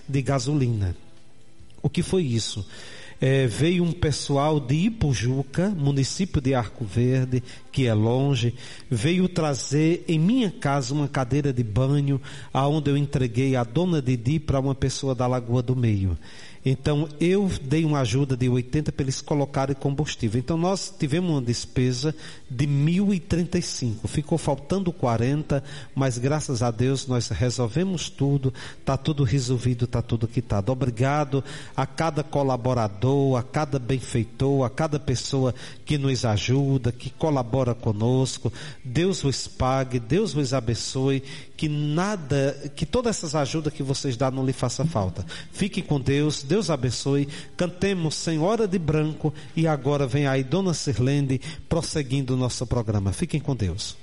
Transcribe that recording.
de gasolina. O que foi isso? Veio um pessoal de Ipujuca, município de Arco Verde, que é longe, veio trazer em minha casa uma cadeira de banho, aonde eu entreguei a dona Didi para uma pessoa da Lagoa do Meio. Então eu dei uma ajuda de 80 para eles colocarem combustível. Então nós tivemos uma despesa de 1.035, ficou faltando 40, mas graças a Deus nós resolvemos tudo, está tudo resolvido, está tudo quitado. Obrigado a cada colaborador, a cada benfeitor, a cada pessoa que nos ajuda, que colabora conosco. Deus vos pague, Deus vos abençoe, que todas essas ajudas que vocês dão não lhe faça falta. Fiquem com Deus, Deus abençoe. Cantemos Senhora de Branco e agora vem aí Dona Sirlene prosseguindo o nosso programa. Fiquem com Deus.